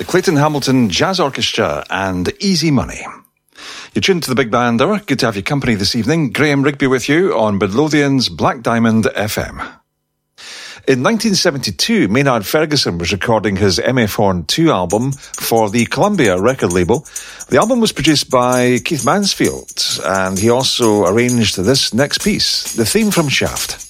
Clayton Hamilton Jazz Orchestra and Easy Money. You're tuned to the Big Band Hour. Good to have your company this evening. Graham Rigby with you on Midlothian's Black Diamond FM. In 1972, Maynard Ferguson was recording his MF Horn 2 album for the Columbia record label. The album was produced by Keith Mansfield, and he also arranged this next piece, the theme from Shaft.